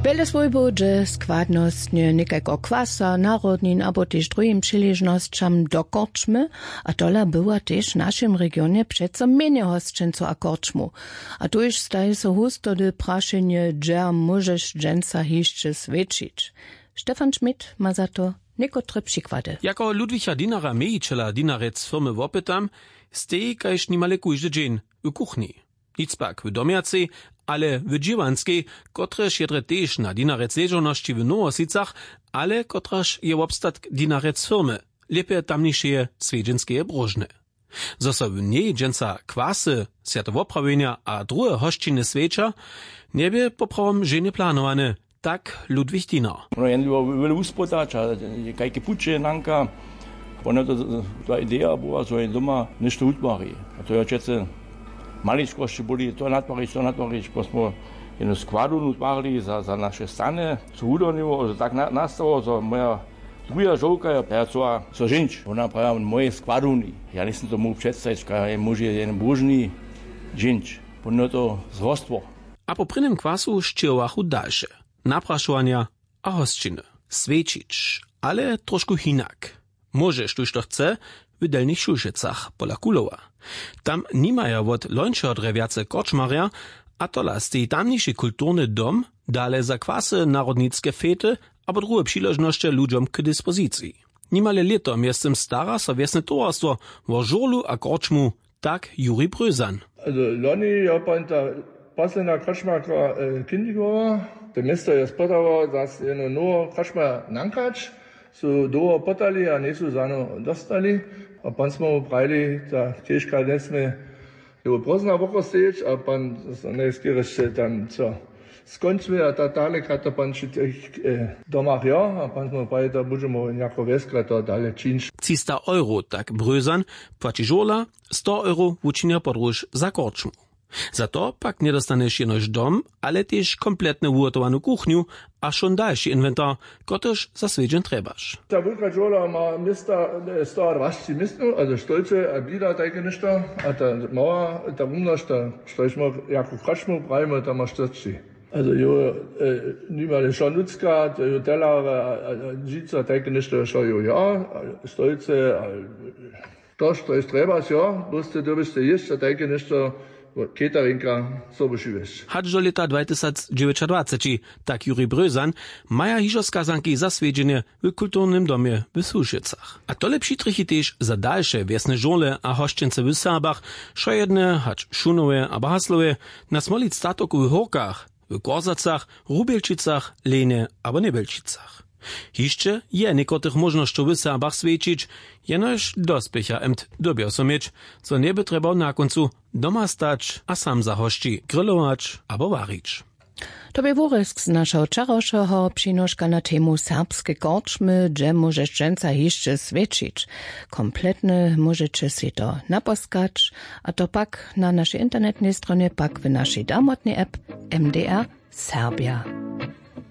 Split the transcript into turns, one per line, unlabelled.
Byle swojbo, że składnostnie niekajko kwasa, narodnin, abo też drugim przyleżnościom do korczmy, a tola była też w naszym regionie przeco mniej hostczęco a korczmu. A tu już staje so husto do praszenie, że możesz dżęca jeszcze svědčić. Stefan Schmidt ma za to niekotre przykłady.
Jako Ludwicha Dinara Mejčela dinarec firmy wopytam, stej kajż nimale kujże dzień u kuchni. Nic pak w domiacej, ale w dziwanskiej, kotreż jedre też na dinarec leżoności w Nowosicach, ale kotreż je obstatk dinarec firmy, lepiej tamniejsze swiedzienskie brożne. Zoso w niej dżęca kwasy, światowoprawienia a drugie hoszczyny świecza, niebie poprawom żenie planowane, tak Ludwich Dinar.
No jen wiele uspodać, a kajke pucze nanka, ona to ta idea była, że doma nešto utmari. A to ja čece maličkości byli, to natwarić, posmo jednu składu utmarli za nasze stany, co udoniło, że tak nastało, że moja druga żołka, ja co żyć, ona prawa moje składuni. Ja nie to mógł przedstawić, że może jeden bożny żyć, bo to zrostło.
A po prynym kwasu szczyłachu dalsze. Napraszania a hostczyny. Svědčić, ale trošku hinak. Możesz, tuż to chce, w Delnych Šulšicach pola Kulowa. Tam nimaja wot lońsze drewiace korczmarja, a tola stej tamniejszy kulturny dom, dale za kwasy narodnickie fety, abo drugie przyleżności ludziom k dyspozycji. Nimale letom jestem stara sowiesne towarstwo wo żurlu a korczmu, tak Juri Brözan.
Also Loni, ja pan ta pasena korczmarka kindigowa, to miasto je spodało, dass jeno no korczma nankać, so do potali, a nie so zano dostali, a pan smo uprajli, ta tiežka nesme jo prozna voko stejić, a pan najskierešte tam co skończymy, a ta daleka to pan przy tych domach ja, a pan smo uprajli, da budemo jako veska to dalej činč.
300 euro, tak Brözan, płaci żola, 100 euro uczynia podróż za korczmu. Za to pak nie dostaniesz jenoś dom, ale też kompletnie ugotowaną kuchnię, a schon dalszy inwentar, kotoż za swiedzien trebasz.
Ta wulka żola ma miasta 120 miestów, also stolce, a bida takie ništo, a ta mała, ta umnoś, ta stoiśmy jako w korczmu, prajmy, ta ma 40. Also jo, niemale schon ludzka, to jo telare, žica, takie ništo, jo ja, stolce, to jest trebasz, ja, boste dobiste jeszcze takie ništo, cateringa sobošiviš.
Hadžo leta 2029, tak Juri Brözan, maja hižo skazanki za svedženje v kulturnym domie w Šulšicach. A tole přitrichy tež za dalsze wiesne žole a hoščence v Sábach, šo jedne, hač Šunove a Bahaslowe, na smolic statoku v Horkach, w Gorzacach, Rubielčicach, Lene abo Nebelčicach. Hišće je nekotrych možnošćov v Sábach svedčić, jenož dospěcha emt dobiał so mieć, co nie by trebał na koncu doma stać, a sam za hošči grillować abo varić.
To by wórysk z naszego czaroszego przynoszka na temu serbskie korczmy, gdzie możesz dżęca jeszcze svědčić. Kompletne możecie si to naposkać, a to pak na naszej internetnej stronie, pak w naszej damotnej app MDR Serbia.